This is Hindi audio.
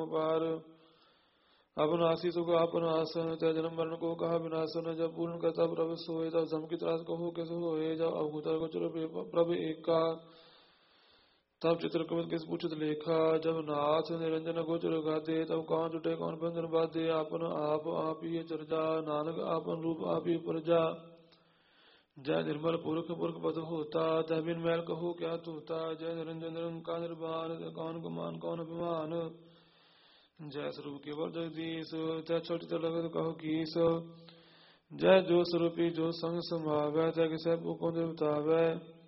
पार अपनासी सुख आपन आसन, तय जन्म मरण को कहा विनाशन। जब पूर्ण करता प्रभु सोए, तब धम की त्रास कहो कैसे होए। जब अवगुतर गोचर प्रभु एका, तब चित्रकूट किस पूछत लेखा। जब नाथ निरंजन गोचर गाते, तब कौन जुटे कौन बंधन बाधे। आपन आप ही चर्चा, नानक आपन रूप आप ही प्रजा। जय निर्मल पुरख पुरख पद होता, तय बिन मैल कहो क्या तोता। जय निरंजन निरंकार निर्वाण, कौन गुमान कौन अभिमान। जय स्वरूप केवल जगदीश, जय छोटित लगत कहो कीस। जय जो स्वरूपी जो संग संभावै, तय किसे को देवतावै।